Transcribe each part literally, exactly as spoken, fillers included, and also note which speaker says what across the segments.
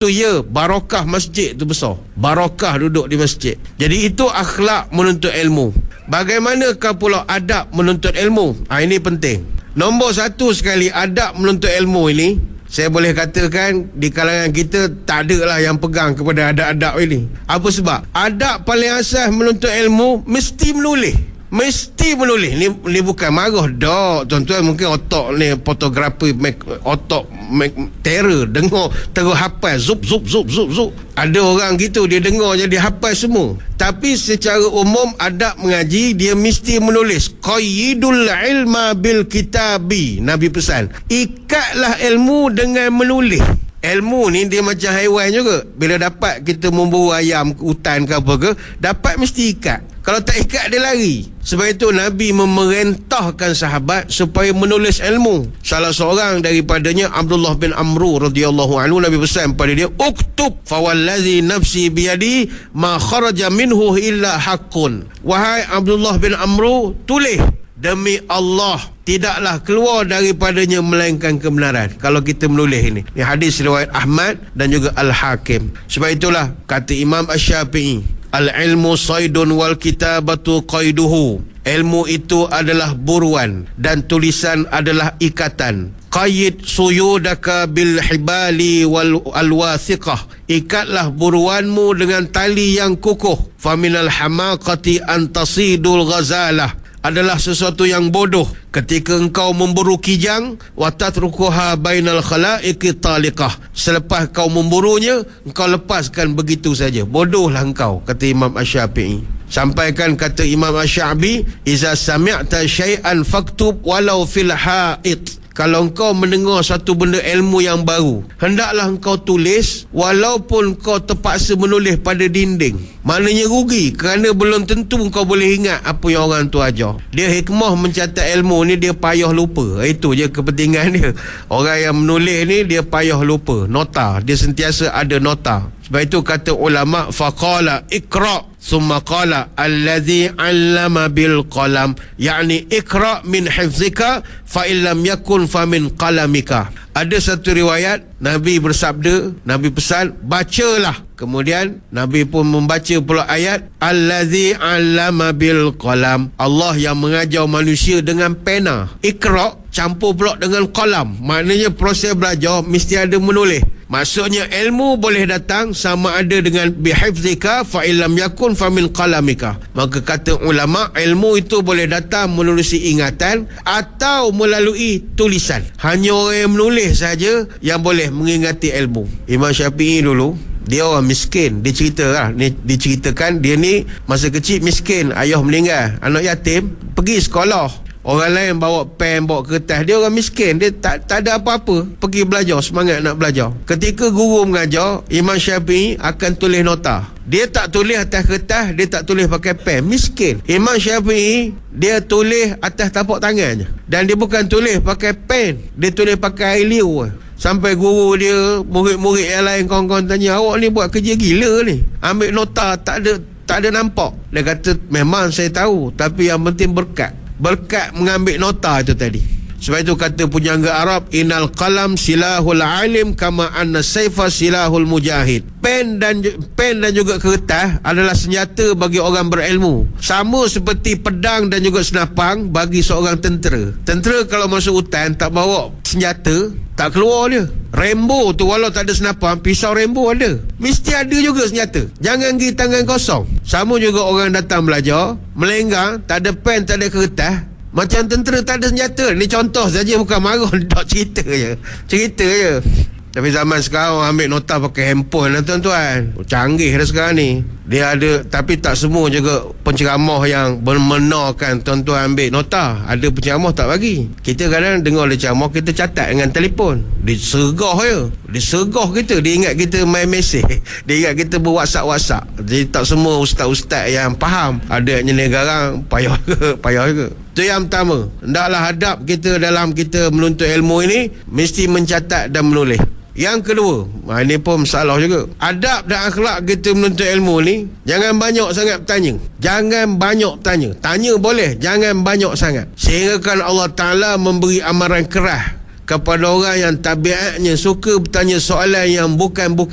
Speaker 1: tu ya, barakah masjid tu besar. Barakah duduk di masjid. Jadi itu akhlak menuntut ilmu. Bagaimanakah pula adab menuntut ilmu? Ha, ini penting. Nombor satu sekali, adab menuntut ilmu ini, saya boleh katakan di kalangan kita tak ada lah yang pegang kepada adab-adab ini. Apa sebab? Adab paling asas menuntut ilmu mesti menulis. Mesti menulis. Ni, ni bukan marah dak tuan-tuan. Mungkin otak ni fotografi make, otak make, terror. Dengar terus hafal zup zup zup zup zup. Ada orang gitu, dia dengar jadi hafal semua. Tapi secara umum adab mengaji, dia mesti menulis. Qayyidul ilma bil kitabi. Nabi pesan, ikatlah ilmu dengan menulis. Ilmu ni dia macam haiwan juga. Bila dapat kita memburu ayam ke hutan ke apa ke, dapat mesti ikat. Kalau tak ikat dia lari. Sebab itu Nabi memerintahkan sahabat supaya menulis ilmu. Salah seorang daripadanya Abdullah bin Amru radhiyallahu anhu, Nabi pesan pada dia, uktub fawallazi nafsi biyadi ma kharaja minhu illa haqqun. Wahai Abdullah bin Amru, tulis, demi Allah tidaklah keluar daripadanya melainkan kebenaran. Kalau kita menulis ini, ini hadis riwayat Ahmad dan juga Al-Hakim. Sebab itulah kata Imam Asy-Syafi'i, al-ilmu saydun wal kitabatu qayduhu. Ilmu itu adalah buruan dan tulisan adalah ikatan. Qayyid suyudaka bil hibali wal alwathiqah. Ikatlah buruanmu dengan tali yang kukuh. Faminal hamaqati an tasidul ghazalah. Adalah sesuatu yang bodoh ketika engkau memburu kijang, wa tatrukuha bainal khalaiqi taliqah. Selepas kau memburunya, engkau lepaskan begitu saja. Bodohlah engkau, kata Imam Asy-Syafi'i. Sampaikan kata Imam Asy-Sya'bi, iza sami'ta syai'an faktub walau fil ha'id. Kalau engkau mendengar satu benda ilmu yang baru, hendaklah engkau tulis walaupun kau terpaksa menulis pada dinding. Maknanya rugi, kerana belum tentu engkau boleh ingat apa yang orang tu ajar. Dia hikmah mencatat ilmu ni, dia payah lupa. Itu je kepentingan dia. Orang yang menulis ni dia payah lupa. Nota, dia sentiasa ada nota. Sebab itu kata ulama, faqala ikra summa qala allazi 'allama bil qalam, yakni ikra min hifzika fa illam yakun fa min qalamika. Ada satu riwayat Nabi bersabda, Nabi pesan, bacalah. Kemudian Nabi pun membaca pula ayat allazi 'allama bil qalam, Allah yang mengajar manusia dengan pena. Ikra campur pula dengan qalam, maknanya proses belajar mesti ada menulis. Maksudnya ilmu boleh datang sama ada dengan bihifzika fa illam yakun fa min qalamika. Maka kata ulama, ilmu itu boleh datang menerusi ingatan atau melalui tulisan. Hanya orang yang menulis saja yang boleh mengingati ilmu. Imam Syafi'i dulu, dia orang miskin. Dia cerita lah, ni, diceritakan dia ni masa kecil miskin, ayah meninggal, anak yatim, pergi sekolah. Orang lain bawa pen, bawa kertas. Dia orang miskin, dia tak, tak ada apa-apa, pergi belajar, semangat nak belajar. Ketika guru mengajar, Imam Syafi'i akan tulis nota. Dia tak tulis atas kertas, dia tak tulis pakai pen, miskin. Imam Syafi'i dia tulis atas tapak tangannya. Dan dia bukan tulis pakai pen, dia tulis pakai air liur. Sampai guru dia, murid-murid yang lain, kawan-kawan tanya, awak ni buat kerja gila ni, ambil nota tak ada tak ada nampak. Dia kata, memang saya tahu, tapi yang penting berkat. Berkat mengambil nota itu tadi. Sebab itu kata pujangga Arab, innal qalam silahul alim kama anna sayfa silahul mujahid. Pen dan pen dan juga kertas adalah senjata bagi orang berilmu, sama seperti pedang dan juga senapang bagi seorang tentera. Tentera kalau masuk hutan tak bawa senjata, tak keluar dia. Rambo tu walau tak ada senapang, pisau Rambo ada, mesti ada juga senjata. Jangan pergi tangan kosong. Sama juga orang datang belajar, melenggang, tak ada pen, tak ada kertas, macam tentera tak ada senjata. Ni contoh saja, bukan marah, tak cerita je. Cerita je. Tapi zaman sekarang ambil nota pakai handphone lah tuan-tuan. Canggih dah sekarang ni. Dia ada, tapi tak semua juga penceramah yang membenarkan tuan-tuan ambil nota. Ada penceramah tak bagi. Kita kadang dengar dia ceramah, kita catat dengan telefon. Disergah je. Disergah kita. Dia ingat kita main mesej. Dia ingat kita berwhatsapp-whatsapp. Jadi tak semua ustaz-ustaz yang faham. Ada yang nyelir garang, payah ke? Payah ke? Itu yang pertama. Hendaklah hadap kita dalam kita menuntut ilmu ini mesti mencatat dan menulis. Yang kedua, ha, ini pun masalah juga. Adab dan akhlak kita menuntut ilmu ni, jangan banyak sangat bertanya. Jangan banyak tanya. Tanya boleh, jangan banyak sangat. Sehingga kan Allah Ta'ala memberi amaran keras kepada orang yang tabiatnya suka bertanya soalan yang bukan-bukan.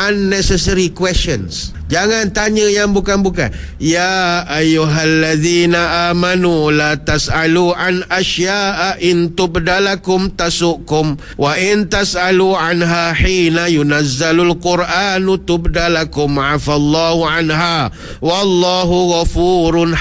Speaker 1: unnecessary questions. Jangan tanya yang bukan-bukan. Ya ayyuhallazina amanu la tas'alu an asya'a in tubdalakum tasukum wa in tas'alu anha hina yunazzalul qur'anu tubdalakum afallahu anha wallahu ghafurun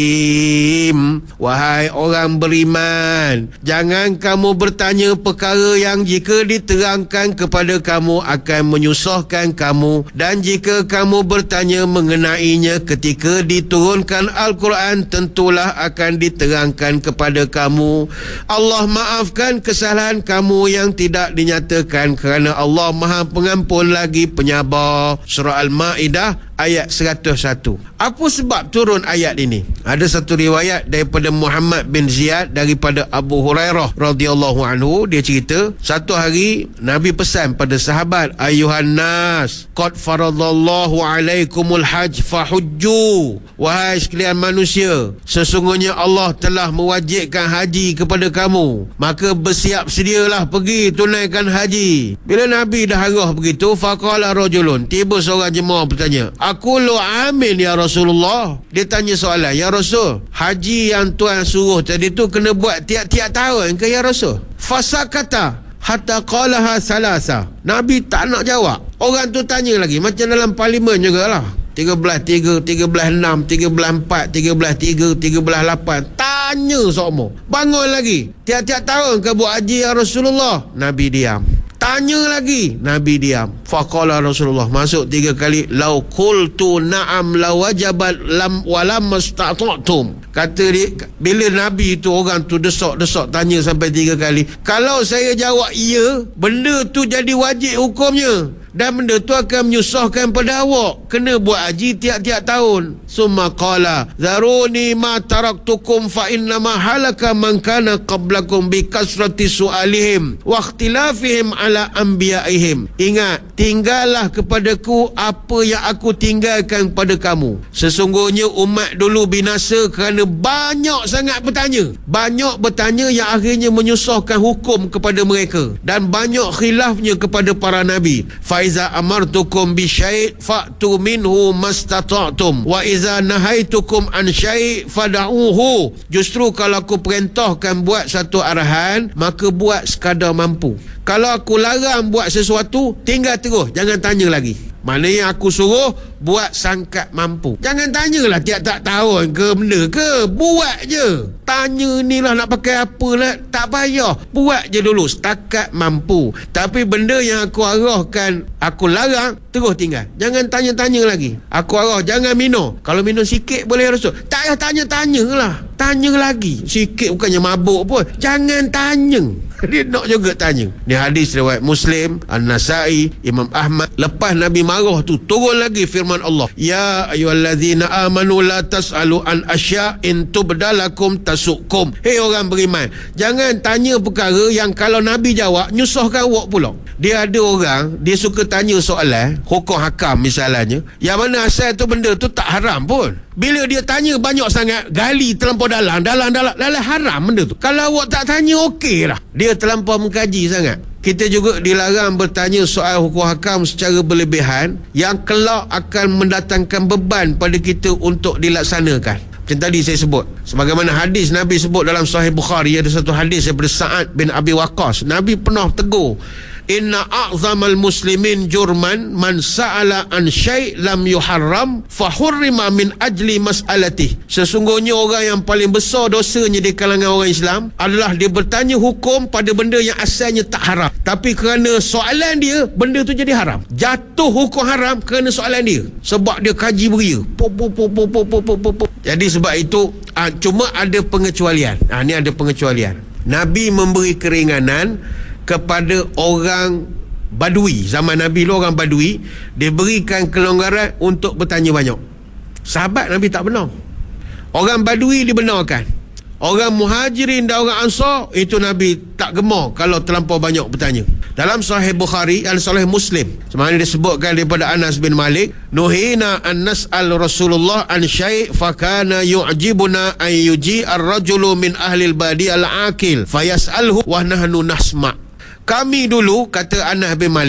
Speaker 1: halim. Wahai orang beriman, jangan kamu bertanya perkara yang jika diterangkan kepada kamu akan menyusahkan kamu, dan jika kamu ber bertanya mengenainya ketika diturunkan Al-Quran tentulah akan diterangkan kepada kamu. Allah maafkan kesalahan kamu yang tidak dinyatakan kerana Allah Maha Pengampun lagi penyabar. Surah Al-Ma'idah ayat seratus satu. Apa sebab turun ayat ini? Ada satu riwayat daripada Muhammad bin Ziyad daripada Abu Hurairah radhiyallahu anhu. Dia cerita, satu hari Nabi pesan pada sahabat, ayuhan nas qad faradallahu alaikumul hajj fahujju. Wahai sekalian manusia, sesungguhnya Allah telah mewajibkan haji kepada kamu, maka bersiap sedialah pergi tunaikan haji. Bila Nabi dah arah begitu, faqala rajulun, tiba seorang jemaah bertanya, aku lu amin ya Rasulullah. Dia tanya soalan, ya Rasul, haji yang Tuhan suruh tadi tu kena buat tiap-tiap tahun ke ya Rasul? Fasakata hatta qalaha salasa. Nabi tak nak jawab. Orang tu tanya lagi, macam dalam parlimen jugalah. tiga belas tiga, tiga belas enam, tiga belas empat, tiga belas tiga, tiga belas lapan. Tanya sokmo. Bangun lagi. Tiap-tiap tahun ke buat haji ya Rasulullah? Nabi diam. Tanya lagi, Nabi diam. Faqala Rasulullah, masuk tiga kali, lau qultu na'am la wajabat lam walam mastata'tum. Kata dia, bila Nabi tu orang tu desok-desok tanya sampai tiga kali, kalau saya jawab iya, benda tu jadi wajib hukumnya, dan benda tu akan menyusahkan pada awak, kena buat haji tiap-tiap tahun. Summa qala zaruni ma taraktukum fa innama halaka man kana qablakum bi kasrati su'alihim wa ikhtilafihim ala anbiya'ihim. Ingat, tinggallah kepadaku apa yang aku tinggalkan pada kamu. Sesungguhnya umat dulu binasa kerana banyak sangat bertanya. Banyak bertanya yang akhirnya menyusahkan hukum kepada mereka, dan banyak khilafnya kepada para nabi. Faiza amartukum bi syai' fa'tu minhu mastata'tum wa iza nahaitukum an syai' fada'uhu. Justru kalau aku perintahkan buat satu arahan, maka buat sekadar mampu. Kalau aku larang buat sesuatu, tinggal terus, jangan tanya lagi. Mana yang aku suruh, buat sangkat mampu. Jangan tanyalah tiap-tiap tahun ke benda ke. Buat je. Tanya ni lah nak pakai apa lah, tak payah. Buat je dulu setakat mampu. Tapi benda yang aku arahkan, aku larang, terus tinggal. Jangan tanya-tanya lagi. Aku arah jangan minum. Kalau minum sikit boleh Rasul. Tak payah tanya-tanya lah. Tanya lagi. Sikit bukannya mabuk pun. Jangan tanya. Dia nak juga tanya. Ni hadis riwayat Muslim, An-Nasai, Imam Ahmad. Lepas Nabi marah tu, turun lagi firman Allah, ya ayyuhallazina amanu la tas'alu an asya' in tubdalakum tasukum. Hei orang beriman, jangan tanya perkara yang kalau Nabi jawab nyusahkan awak pula. Dia ada orang, dia suka tanya soalan hukum hakam misalnya, yang mana asal tu benda tu tak haram pun. Bila dia tanya banyak sangat, gali terlampau dalam, dalam, dalam, dalam haram benda tu. Kalau awak tak tanya, okey lah. Dia terlampau mengkaji sangat. Kita juga dilarang bertanya soal hukum hakam secara berlebihan, yang kelak akan mendatangkan beban pada kita untuk dilaksanakan. Macam tadi saya sebut, sebagaimana hadis Nabi sebut dalam Sahih Bukhari, ada satu hadis daripada Sa'ad bin Abi Waqqas. Nabi pernah tegur, inna a'zamal muslimin jurman man sa'ala an syai' lam yuharram fa hurrima min ajli mas'alatih. Sesungguhnya orang yang paling besar dosanya di kalangan orang Islam adalah dia bertanya hukum pada benda yang asalnya tak haram, tapi kerana soalan dia, benda tu jadi haram. Jatuh hukum haram kerana soalan dia, sebab dia kaji beria. Pop, pop, pop, pop, pop, pop, pop, pop. Jadi sebab itu aa, cuma ada pengecualian. Ah, ni ada pengecualian. Nabi memberi keringanan kepada orang Badui. Zaman Nabi lu orang Badui, dia berikan kelonggaran untuk bertanya banyak. Sahabat Nabi tak benar. Orang Badui dibenarkan. Orang Muhajirin dan orang Ansar, itu Nabi tak gemar kalau terlampau banyak bertanya. Dalam Sahih Bukhari dan Sahih Muslim, semana disebutkan daripada Anas bin Malik, nuhina an nas'al Rasulullah an syai' fa kana yu'jibuna an yuji ar-rajulu min ahli al-badi al-aqil fayas'alhu wa nahnu nasma'. Kami dulu, kata Anas bin Malik,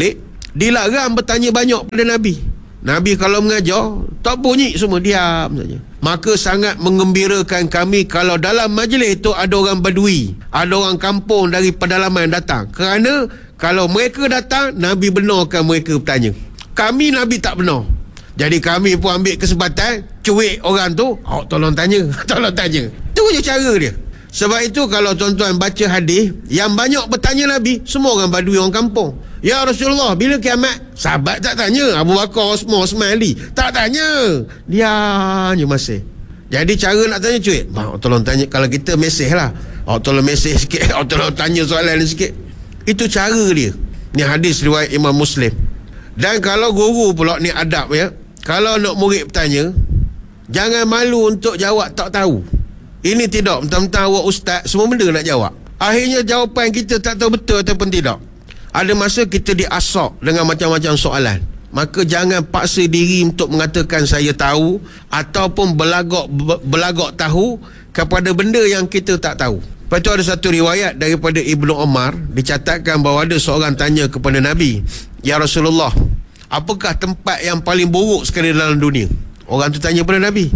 Speaker 1: dilarang bertanya banyak pada Nabi. Nabi kalau mengajar, tak bunyi, semua diam saja. Maka sangat mengembirakan kami kalau dalam majlis itu ada orang Badui, ada orang kampung dari pedalaman datang. Kerana kalau mereka datang, Nabi benarkan mereka bertanya. Kami Nabi tak benar. Jadi kami pun ambil kesempatan, cuik orang tu, oh, tolong tanya, tolong tanya. Itu je cara dia. Sebab itu kalau tuan-tuan baca hadis, yang banyak bertanya Nabi, semua orang Badui, orang kampung. Ya Rasulullah, bila kiamat? Sahabat tak tanya. Abu Bakar, Osman, Osman Ali tak tanya. Dia je masih. Jadi cara nak tanya cuik, oh, tolong tanya. Kalau kita mesej lah, oh, tolong mesej sikit, oh, tolong tanya soalan ni sikit. Itu cara dia. Ni hadis riwayat Imam Muslim. Dan kalau guru pula, ni adab ya, kalau nak murid bertanya, jangan malu untuk jawab tak tahu. Ini tidak mentang-mentang awak ustaz, semua benda nak jawab. Akhirnya jawapan kita tak tahu betul ataupun tidak. Ada masa kita diasok dengan macam-macam soalan. Maka jangan paksa diri untuk mengatakan saya tahu, ataupun belagak belagak tahu kepada benda yang kita tak tahu. Lepas tu ada satu riwayat daripada Ibnu Umar, dicatatkan bahawa ada seorang tanya kepada Nabi, ya Rasulullah, apakah tempat yang paling buruk sekali dalam dunia? Orang tu tanya kepada Nabi.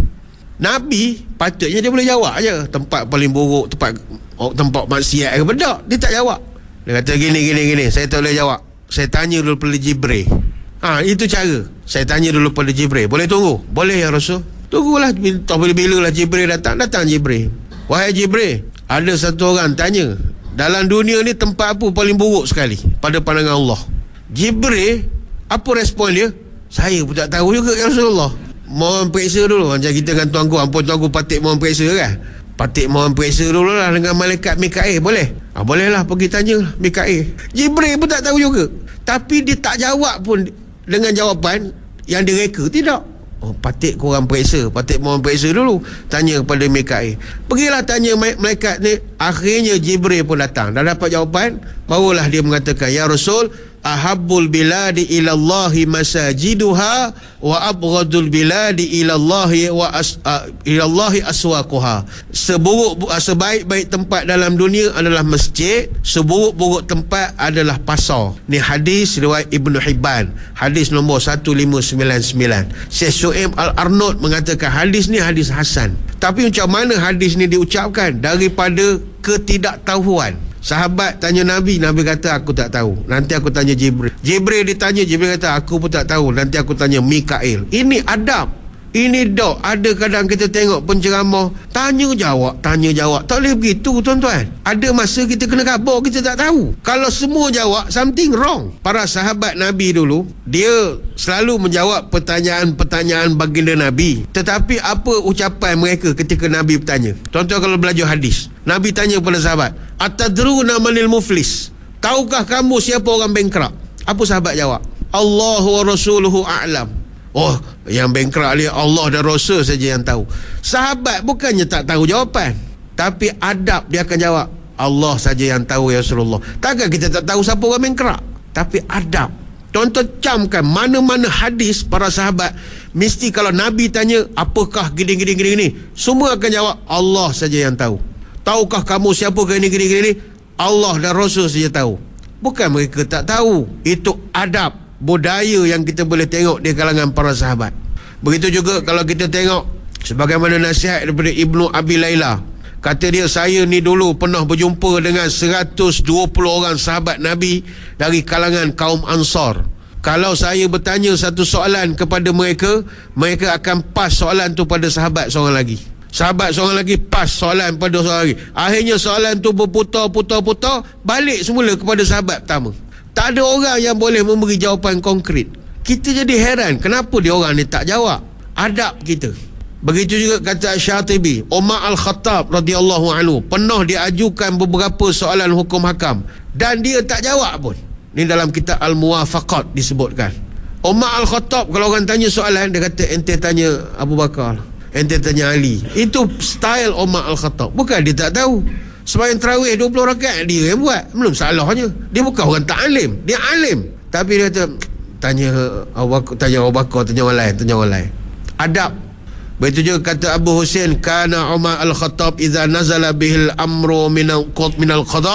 Speaker 1: Nabi patutnya dia boleh jawab aja, tempat paling buruk, tempat oh, tempat maksiat ke benda. Dia tak jawab. Dia kata gini gini gini, saya tak boleh jawab. Saya tanya dulu pada Jibril. Ha, itu cara. Saya tanya dulu pada Jibril. Boleh tunggu? Boleh ya Rasul. Tunggulah, tak boleh bila lah Jibril datang. Datang Jibril. Wahai Jibril, ada satu orang tanya, dalam dunia ni tempat apa paling buruk sekali pada pandangan Allah? Jibril, apa respon dia? Saya pun tak tahu juga ya Rasulullah. Mohon periksa dulu. Macam kita kan tuanku, ampun tuanku patik mohon periksa kan. Patik mohon periksa dulu lah dengan malaikat Mikail. Boleh? Ha, boleh lah, pergi tanya lah Mikail. Jibril pun tak tahu juga. Tapi dia tak jawab pun dengan jawapan yang direka. Tidak. Oh, patik korang periksa, patik mohon periksa dulu. Tanya kepada Mikail. Pergilah tanya malaikat ni. Akhirnya Jibril pun datang. Dah dapat jawapan, barulah dia mengatakan, ya Rasul, ahabbul biladi ilallahi masajiduha wa abghadul biladi ilallahi wa as, uh, ilallahi aswaquha. Seburuk uh, sebaik-baik tempat dalam dunia adalah masjid, seburuk-buruk tempat adalah pasar. Ni hadis riwayat Ibnu Hibban, hadis nombor lima sembilan sembilan. Syekh Syuaib Al-Arnaud mengatakan hadis ni hadis hasan. Tapi macam mana hadis ni diucapkan? Daripada ketidaktahuan. Sahabat tanya Nabi, Nabi kata aku tak tahu, nanti aku tanya Jibril. Jibril ditanya, Jibril kata aku pun tak tahu, nanti aku tanya Mikail. Ini adab. Ini dok. Ada kadang kita tengok penceramah, tanya jawab, tanya jawab. Tak boleh begitu tuan-tuan. Ada masa kita kena khabar, kita tak tahu. Kalau semua jawab, something wrong. Para sahabat Nabi dulu, dia selalu menjawab pertanyaan-pertanyaan baginda Nabi. Tetapi apa ucapan mereka ketika Nabi bertanya? Tuan-tuan kalau belajar hadis, Nabi tanya kepada sahabat, atadruna manil muflis? Tahukah kamu siapa orang bangkrut? Apa sahabat jawab? Allahu wa rasuluhu a'lam. Oh, yang bangkrut dia Allah dan Rasul saja yang tahu. Sahabat bukannya tak tahu jawapan, tapi adab dia akan jawab, Allah saja yang tahu ya Rasulullah. Takkan kita tak tahu siapa orang bangkrut, tapi adab. Tonton camkan mana-mana hadis para sahabat, mesti kalau Nabi tanya apakah gini-gini gini-gini, semua akan jawab Allah saja yang tahu. Tahukah kamu siapa gini-gini-gini? Allah dan Rasul saja tahu. Bukan mereka tak tahu. Itu adab, budaya yang kita boleh tengok di kalangan para sahabat. Begitu juga kalau kita tengok sebagaimana nasihat daripada Ibnu Abi Layla. Kata dia, saya ni dulu pernah berjumpa dengan seratus dua puluh orang sahabat Nabi dari kalangan kaum Ansar. Kalau saya bertanya satu soalan kepada mereka, mereka akan pas soalan tu pada sahabat seorang lagi. Sahabat seorang lagi pas soalan pada seorang lagi. Akhirnya soalan tu berputar-putar-putar, balik semula kepada sahabat pertama. Tak ada orang yang boleh memberi jawapan konkret. Kita jadi heran, kenapa dia orang ni tak jawab? Adab kita. Begitu juga kata Syatibi, Umar Al-Khattab radhiyallahu anhu pernah diajukan beberapa soalan hukum hakam dan dia tak jawab pun. Ni dalam kitab Al-Muwafaqat disebutkan. Umar Al-Khattab kalau orang tanya soalan, dia kata ente tanya Abu Bakar, ente tanya Ali. Itu style Umar Al-Khattab. Bukan dia tak tahu. Sembahyang tarawih dua puluh rakaat dia yang buat, belum salahnya. Dia bukan orang tak alim, dia alim. Tapi dia kata tanya Abu Bakar, tanya Abu Bakar, tanya orang lain, tanya orang lain. Adab. Begitu juga kata Abu Husain, kana Umar Al-Khattab idza nazala bihil amru minal qad minal qada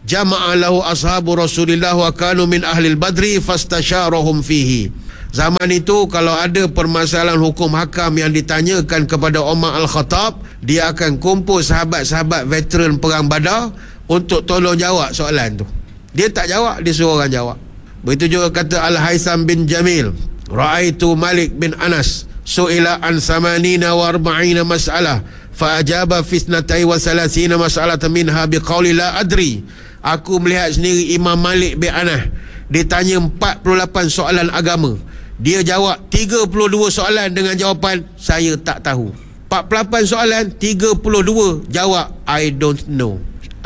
Speaker 1: jama'a lahu ashabu Rasulillah wa kanu min ahli al-badri fastasharahum fihi. Zaman itu kalau ada permasalahan hukum hakam yang ditanyakan kepada Umar Al-Khattab, dia akan kumpul sahabat-sahabat veteran perang Badar untuk tolong jawab soalan tu. Dia tak jawab, dia suruh orang jawab. Begitu juga kata Al-Haitham bin Jamil, ra'aitu Malik bin Anas su'ila an samanina wa arba'ina mas'alah fa'ajaba fisnatai wa salasina mas'alatan minha biqauli la adri. Aku melihat sendiri Imam Malik bin Anas ditanya empat puluh lapan soalan agama, dia jawab tiga puluh dua soalan dengan jawapan saya tak tahu. empat puluh lapan soalan, tiga puluh dua jawab I don't know,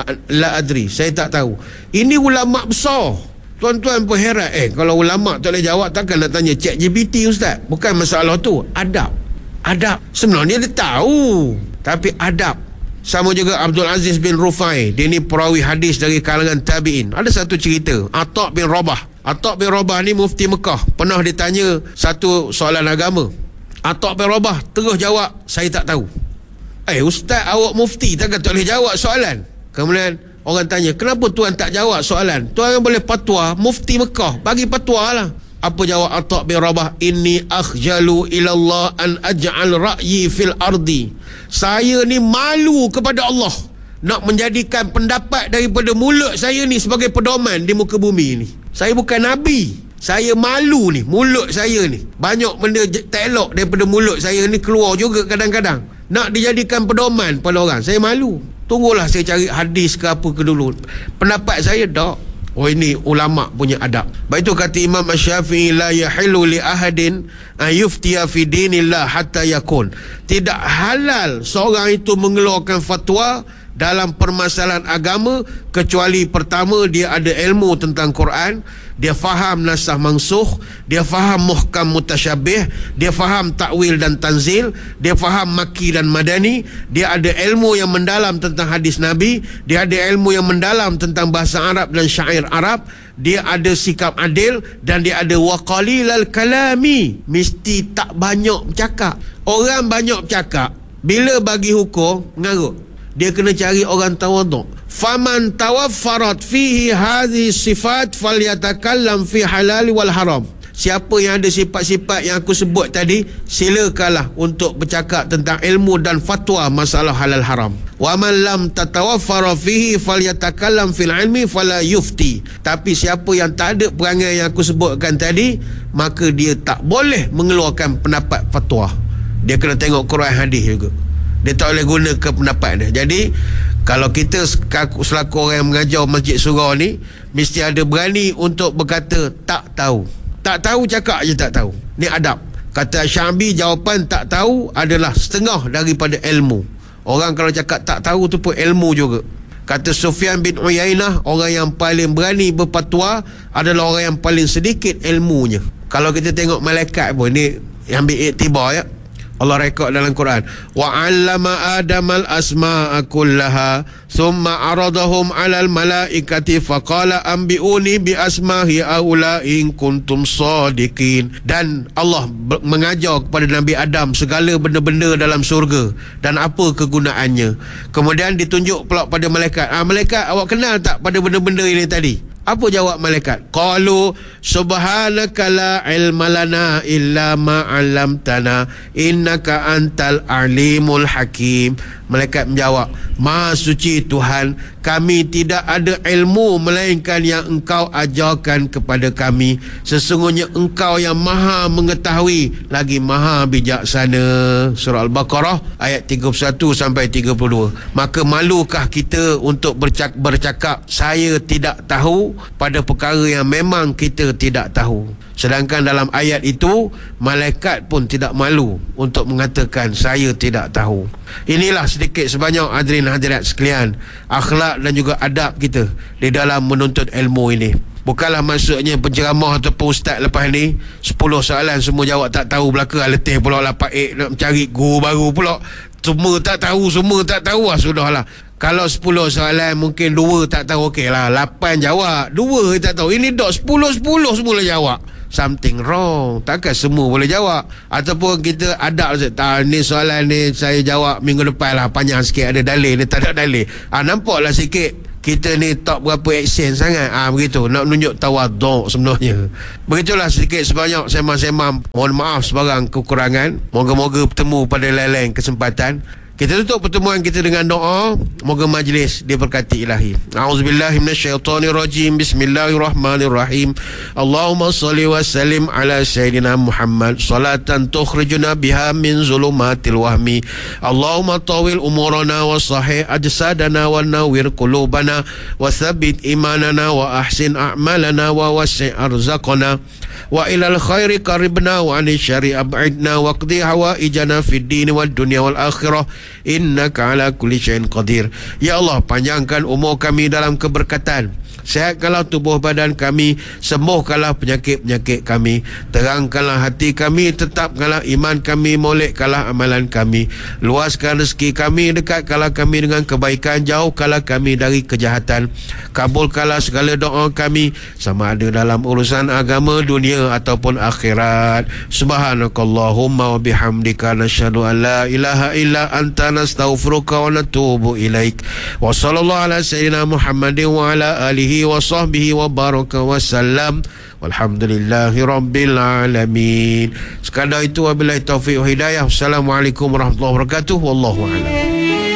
Speaker 1: la adri, saya tak tahu. Ini ulama besar. Tuan-tuan pun heran, eh kalau ulama tak boleh jawab, takkan nak tanya Chat G P T ustaz? Bukan masalah tu, adab. Adab. Sebenarnya dia tahu, tapi adab. Sama juga Abdul Aziz bin Rufai, dia ni perawi hadis dari kalangan tabi'in. Ada satu cerita, Atta' bin Rabah. Atta' bin Rabah ni mufti Mekah. Pernah ditanya satu soalan agama, Atta' bin Rabah terus jawab saya tak tahu. Eh ustaz, awak mufti, takkan tak boleh jawab soalan? Kemudian orang tanya, kenapa tuan tak jawab soalan? Tuan yang boleh fatwa, mufti Mekah, bagi fatwa lah. Apa jawab Atta' bin Rabah? Inni akhjalu ilallah an aj'al ra'yi fil ardi. Saya ni malu kepada Allah nak menjadikan pendapat daripada mulut saya ni sebagai pedoman di muka bumi ni. Saya bukan Nabi. Saya malu ni, mulut saya ni. Banyak benda tak elok daripada mulut saya ni keluar juga kadang-kadang. Nak dijadikan pedoman pada orang. Saya malu. Tunggulah saya cari hadis ke apa ke dulu. Pendapat saya tak. Oh, ini ulama punya adab. Baik itu kata Imam Asy-Syafi'i, la yahilu li ahadin an yuftiya fi dinillah hatta yakun. Tidak halal seorang itu mengeluarkan fatwa dalam permasalahan agama kecuali pertama dia ada ilmu tentang Quran, dia faham nasah mansukh, dia faham muhkam mutasyabih, dia faham takwil dan tanzil, dia faham makki dan madani, dia ada ilmu yang mendalam tentang hadis Nabi, dia ada ilmu yang mendalam tentang bahasa Arab dan syair Arab, dia ada sikap adil, dan dia ada waqalilal kalami, mesti tak banyak bercakap. Orang banyak bercakap bila bagi hukum mengarut. Dia kena cari orang tawaduk. Faman tawaffarat fihi hadhihi sifat falyatakallam fi halal wal haram. Siapa yang ada sifat-sifat yang aku sebut tadi, silakanlah untuk bercakap tentang ilmu dan fatwa masalah halal haram. Wa man lam tatawaffara fihi falyatakallam fil ilmi fala yufti. Tapi siapa yang tak ada perangai yang aku sebutkan tadi, maka dia tak boleh mengeluarkan pendapat fatwa. Dia kena tengok Quran hadis juga. Dia tak boleh guna ke pendapat dia. Jadi kalau kita selaku orang yang mengajar Masjid Surau ni, mesti ada berani untuk berkata tak tahu. Tak tahu, cakap je tak tahu. Ni adab. Kata Syabi, jawapan tak tahu adalah setengah daripada ilmu. Orang kalau cakap tak tahu tu pun ilmu juga. Kata Sufyan bin Uyainah, orang yang paling berani berfatwa adalah orang yang paling sedikit ilmunya. Kalau kita tengok malaikat pun ni ambil iktibar ya. Allah rekod dalam Quran, wa 'allama adamal asma'a kullaha thumma aradahum 'alal malaikati faqala anbi'uni bi asma'i aula in kuntum shadiqin. Dan Allah mengajar kepada Nabi Adam segala benda-benda dalam syurga dan apa kegunaannya. Kemudian ditunjuk pula pada malaikat. Ah, malaikat, awak kenal tak pada benda-benda ini tadi? Apa jawab malaikat? Qalu subhanaka la ilma lana illa ma 'allamtana innaka antal alimul hakim. Malaikat menjawab, Maha suci Tuhan, kami tidak ada ilmu melainkan yang Engkau ajarkan kepada kami. Sesungguhnya Engkau yang maha mengetahui lagi maha bijaksana. Surah Al-Baqarah ayat tiga puluh satu sampai tiga puluh dua. Maka malukah kita untuk bercakap, bercakap saya tidak tahu pada perkara yang memang kita tidak tahu. Sedangkan dalam ayat itu malaikat pun tidak malu untuk mengatakan saya tidak tahu. Inilah sedikit sebanyak hadirin hadirat sekalian, akhlak dan juga adab kita di dalam menuntut ilmu ini. Bukanlah maksudnya penceramah ataupun ustaz lepas ni sepuluh soalan semua jawab tak tahu belaka, letih pula lah Pak Ek nak mencari guru baru pula. Semua tak tahu, semua tak tahu lah, sudahlah. Kalau sepuluh soalan mungkin dua tak tahu, okey lah. lapan jawab, dua tak tahu. Ini dok sepuluh-sepuluh semua lah jawab. Something wrong. Takkan semua boleh jawab. Ataupun kita adab, tak, ni soalan ni saya jawab minggu depan lah, panjang sikit, ada dalil ni, tak ada dalil. Ah, nampaklah sikit kita ni tak berapa action sangat. Ah ha, begitu, nak menunjuk tawaduk sebenarnya. Begitulah sedikit sebanyak sembang-sembang. Mohon maaf sebarang kekurangan. Moga-moga bertemu pada lain-lain kesempatan. Kita tutup pertemuan kita dengan doa. Moga majlis diberkati ilahi. A'udzubillahi minasyaitonirrajim. Bismillahirrahmanirrahim. Allahumma salli wa sallim ala sayyidina Muhammad salatan tukhrijuna biha min zulumatil wahmi. Allahumma tawil umurana wa sahih ajsadana wa nawwir qulubana wa thabbit imanana wa ahsin a'malana wa wasi' arzaqana wa ilal khairi qaribna wa anil syarri ab'idna wa qdi hawaijana fid din wad dunya wal akhirah innaka ala kulli syai'in qadir. Ya Allah, panjangkan umur kami dalam keberkatan, sehatkanlah tubuh badan kami, sembuhkanlah penyakit-penyakit kami, terangkanlah hati kami, tetapkanlah iman kami, molekkanlah amalan kami, luaskan rezeki kami, dekatkanlah kami dengan kebaikan, jauhkanlah kami dari kejahatan, kabulkanlah segala doa kami, sama ada dalam urusan agama, dunia ataupun akhirat. Subhanakallahumma wa bihamdika nasyhadu an la ilaha illa anta nastaghfiruka wa natubu ilaik. Wa sallallahu ala sayyidina Muhammadin wa ala alihi wa sahbihi wa baraka wa sallam. Walhamdulillahi rabbil alamin. Sekadar itu, wabillahi taufiq wa hidayah. Assalamualaikum warahmatullahi wabarakatuh. Wallahu a'lam.